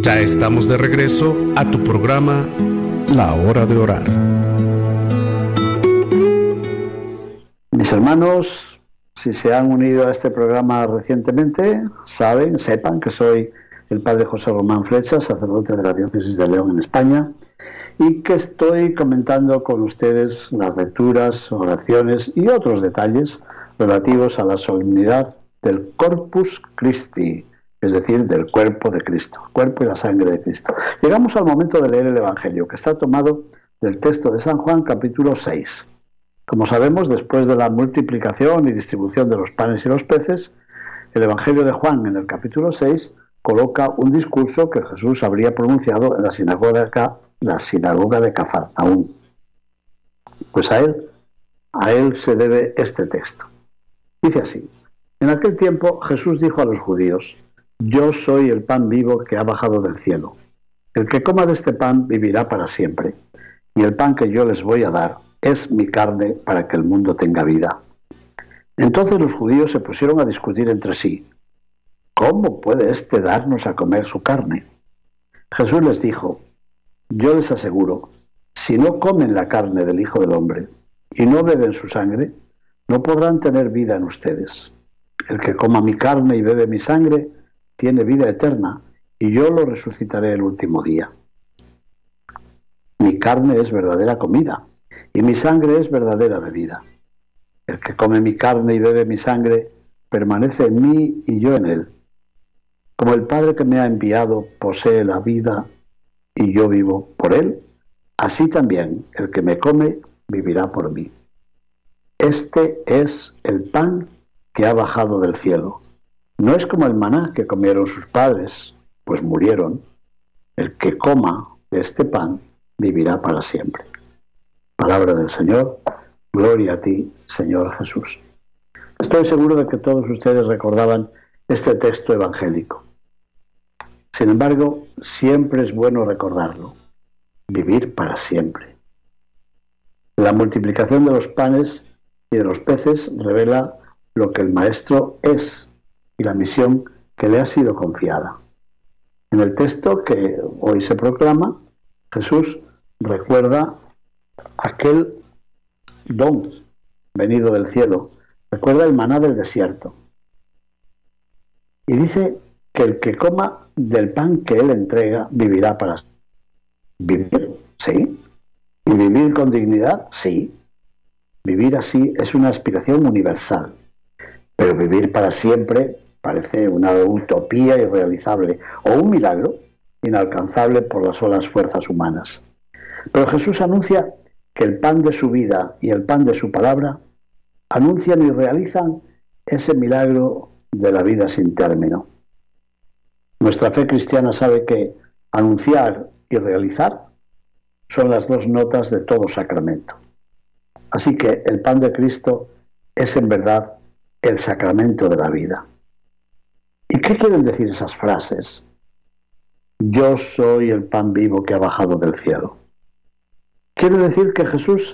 Ya estamos de regreso a tu programa La Hora de Orar. Mis hermanos, si se han unido a este programa recientemente, sepan que soy el padre José Román Flecha, sacerdote de la Diócesis de León en España, y que estoy comentando con ustedes las lecturas, oraciones y otros detalles relativos a la solemnidad del Corpus Christi, es decir, del cuerpo de Cristo, el cuerpo y la sangre de Cristo. Llegamos al momento de leer el Evangelio, que está tomado del texto de San Juan, capítulo 6. Como sabemos, después de la multiplicación y distribución de los panes y los peces, el Evangelio de Juan, en el capítulo 6, coloca un discurso que Jesús habría pronunciado en la sinagoga de Cafarnaúm. Pues a él se debe este texto. Dice así: en aquel tiempo Jesús dijo a los judíos: yo soy el pan vivo que ha bajado del cielo. El que coma de este pan vivirá para siempre, y el pan que yo les voy a dar es mi carne para que el mundo tenga vida. Entonces los judíos se pusieron a discutir entre sí: ¿cómo puede éste darnos a comer su carne? Jesús les dijo: yo les aseguro, si no comen la carne del Hijo del Hombre y no beben su sangre, no podrán tener vida en ustedes. El que coma mi carne y bebe mi sangre tiene vida eterna, y yo lo resucitaré el último día. Mi carne es verdadera comida, y mi sangre es verdadera bebida. El que come mi carne y bebe mi sangre permanece en mí y yo en él. Como el Padre que me ha enviado posee la vida y yo vivo por él, así también el que me come vivirá por mí. Este es el pan que ha bajado del cielo. No es como el maná que comieron sus padres, pues murieron. El que coma de este pan vivirá para siempre. Palabra del Señor. Gloria a ti, Señor Jesús. Estoy seguro de que todos ustedes recordaban este texto evangélico. Sin embargo, siempre es bueno recordarlo. Vivir para siempre. La multiplicación de los panes y de los peces revela lo que el Maestro es y la misión que le ha sido confiada. En el texto que hoy se proclama, Jesús recuerda aquel don venido del cielo, recuerda el maná del desierto. Y dice que el que coma del pan que él entrega vivirá para vivir, sí. Y vivir con dignidad, sí. Vivir así es una aspiración universal. Pero vivir para siempre parece una utopía irrealizable o un milagro inalcanzable por las solas fuerzas humanas. Pero Jesús anuncia que el pan de su vida y el pan de su palabra anuncian y realizan ese milagro de la vida sin término. Nuestra fe cristiana sabe que anunciar y realizar son las dos notas de todo sacramento. Así que el pan de Cristo es en verdad el sacramento de la vida. ¿Y qué quieren decir esas frases? Yo soy el pan vivo que ha bajado del cielo. Quiere decir que Jesús